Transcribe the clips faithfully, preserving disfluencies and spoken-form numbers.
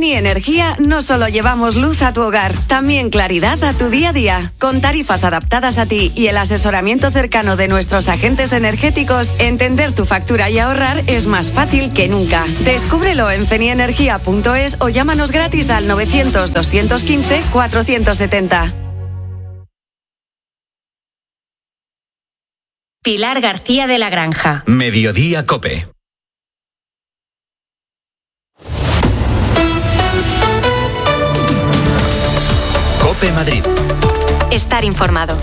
Feni Energía no solo llevamos luz a tu hogar, también claridad a tu día a día. Con tarifas adaptadas a ti y el asesoramiento cercano de nuestros agentes energéticos, entender tu factura y ahorrar es más fácil que nunca. Descúbrelo en fenienergia punto es o llámanos gratis al novecientos, doscientos quince, cuatrocientos setenta. Pilar García de la Granja. Mediodía Cope. Cope Madrid. Estar informado.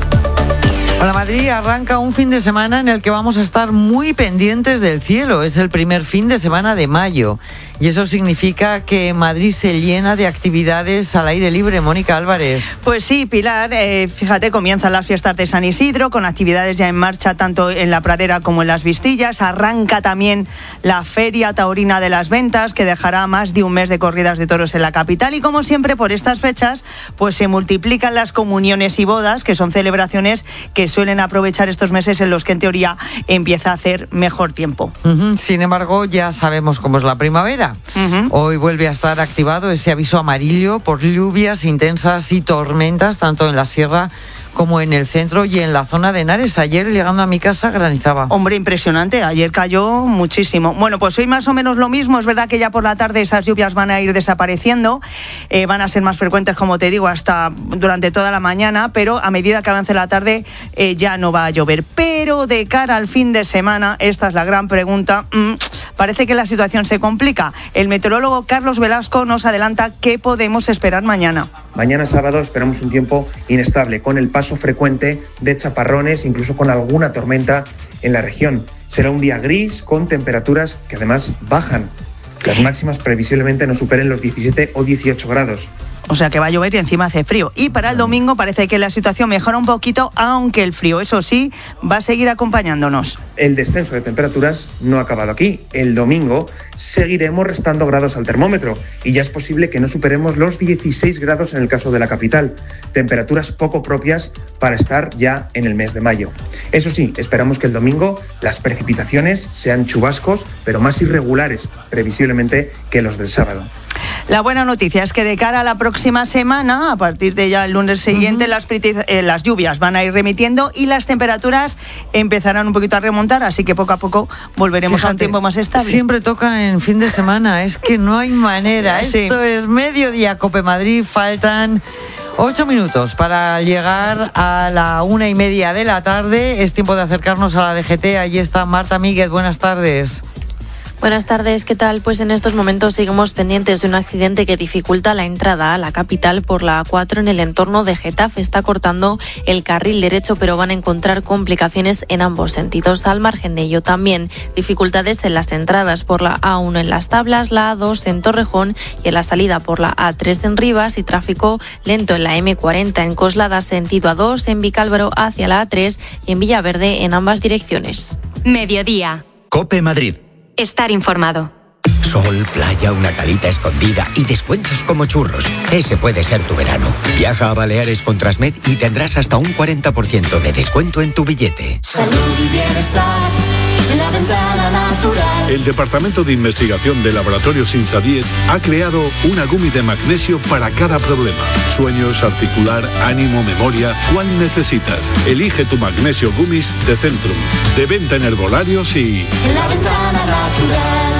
Hola Madrid, arranca un fin de semana en el que vamos a estar muy pendientes del cielo. Es el primer fin de semana de mayo y eso significa que Madrid se llena de actividades al aire libre. Mónica Álvarez. Pues sí, Pilar, eh, fíjate, comienzan las fiestas de San Isidro con actividades ya en marcha tanto en la Pradera como en las Vistillas. Arranca también la Feria Taurina de las Ventas, que dejará más de un mes de corridas de toros en la capital, y como siempre por estas fechas pues se multiplican las comuniones y bodas, que son celebraciones que suelen aprovechar estos meses en los que en teoría empieza a hacer mejor tiempo. Uh-huh. Sin embargo, ya sabemos cómo es la primavera. Uh-huh. Hoy vuelve a estar activado ese aviso amarillo por lluvias intensas y tormentas, tanto en la sierra como en el centro y en la zona de Henares. Ayer, llegando a mi casa, granizaba. Hombre, impresionante, ayer cayó muchísimo. Bueno, pues hoy más o menos lo mismo. Es verdad que ya por la tarde esas lluvias van a ir desapareciendo, eh, van a ser más frecuentes, como te digo, hasta durante toda la mañana, pero a medida que avance la tarde eh, ya no va a llover. Pero de cara al fin de semana, esta es la gran pregunta, mm, parece que la situación se complica. El meteorólogo Carlos Velasco nos adelanta qué podemos esperar mañana. Mañana sábado esperamos un tiempo inestable, con el paso frecuente de chaparrones, incluso con alguna tormenta en la región. Será un día gris con temperaturas que además bajan. Las máximas previsiblemente no superen los diecisiete o dieciocho grados. O sea que va a llover y encima hace frío. Y para el domingo parece que la situación mejora un poquito, aunque el frío, eso sí, va a seguir acompañándonos. El descenso de temperaturas no ha acabado aquí. El domingo seguiremos restando grados al termómetro y ya es posible que no superemos los dieciséis grados en el caso de la capital. Temperaturas poco propias para estar ya en el mes de mayo. Eso sí, esperamos que el domingo las precipitaciones sean chubascos, pero más irregulares, previsiblemente, que los del sábado. La buena noticia es que de cara a la próxima semana, a partir de ya el lunes siguiente, uh-huh. las, eh, las lluvias van a ir remitiendo y las temperaturas empezarán un poquito a remontar, así que poco a poco volveremos Fíjate, a un tiempo más estable. Siempre toca en fin de semana, es que no hay manera. Sí. Esto es Mediodía Cope Madrid, faltan ocho minutos para llegar a la una y media de la tarde. Es tiempo de acercarnos a la D G T. Allí está Marta Míguez, buenas tardes. Buenas tardes, ¿qué tal? Pues en estos momentos seguimos pendientes de un accidente que dificulta la entrada a la capital por la A cuatro en el entorno de Getafe. Está cortando el carril derecho, pero van a encontrar complicaciones en ambos sentidos. Al margen de ello, también dificultades en las entradas por la A uno en Las Tablas, la A dos en Torrejón y en la salida por la A tres en Rivas, y tráfico lento en la eme cuarenta en Coslada sentido A dos, en Vicálvaro hacia la A tres y en Villaverde en ambas direcciones. Mediodía. Cope Madrid. Estar informado. Sol, playa, una calita escondida y descuentos como churros. Ese puede ser tu verano. Viaja a Baleares con Transmed y tendrás hasta un cuarenta por ciento de descuento en tu billete. Salud y bienestar en la ventana natural. El Departamento de Investigación de Laboratorios INSADIET ha creado una gumi de magnesio para cada problema. Sueños, articular, ánimo, memoria. ¿Cuál necesitas? Elige tu magnesio Gumis de Centrum. De venta en herbolarios y... En la ventana natural.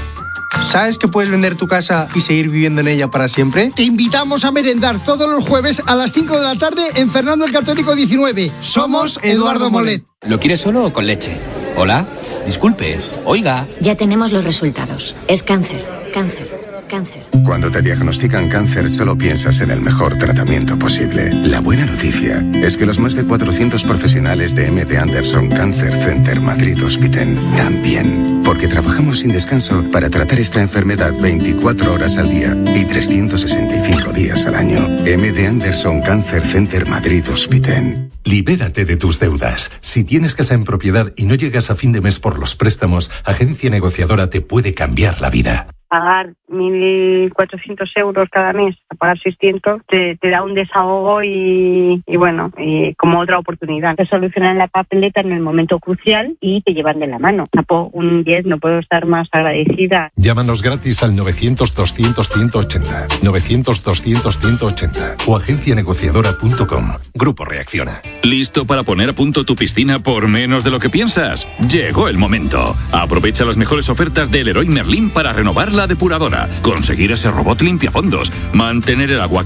¿Sabes que puedes vender tu casa y seguir viviendo en ella para siempre? Te invitamos a merendar todos los jueves a las cinco de la tarde en Fernando el Católico diecinueve. Somos Eduardo Molet. ¿Lo quieres solo o con leche? Hola, disculpe, oiga. Ya tenemos los resultados. Es cáncer, cáncer. Cáncer. Cuando te diagnostican cáncer, solo piensas en el mejor tratamiento posible. La buena noticia es que los más de cuatrocientos profesionales de M D Anderson Cancer Center Madrid Hospiten también, porque trabajamos sin descanso para tratar esta enfermedad veinticuatro horas al día y trescientos sesenta y cinco días al año. M D Anderson Cancer Center Madrid Hospiten. Libérate de tus deudas. Si tienes casa en propiedad y no llegas a fin de mes por los préstamos, Agencia Negociadora te puede cambiar la vida. Pagar mil cuatrocientos euros cada mes a pagar seiscientos, te, te da un desahogo y, y bueno, y como otra oportunidad. Te solucionan la papeleta en el momento crucial y te llevan de la mano. Tapo un diez, no puedo estar más agradecida. Llámanos gratis al novecientos, doscientos, ciento ochenta, novecientos, doscientos, ciento ochenta o agencia negociadora punto com. Grupo Reacciona. ¿Listo para poner a punto tu piscina por menos de lo que piensas? Llegó el momento. Aprovecha las mejores ofertas del Leroy Merlin para renovar la depuradora, conseguir ese robot limpiafondos, mantener el agua